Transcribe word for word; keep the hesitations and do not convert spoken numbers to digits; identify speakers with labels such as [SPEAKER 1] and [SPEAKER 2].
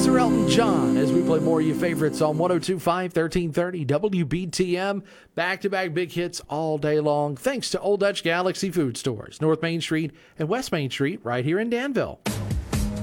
[SPEAKER 1] Mister Elton John as we play more of your favorites on one oh two point five, thirteen thirty W B T M. Back-to-back big hits all day long. Thanks to Old Dutch Galaxy Food Stores, North Main Street and West Main Street right here in Danville.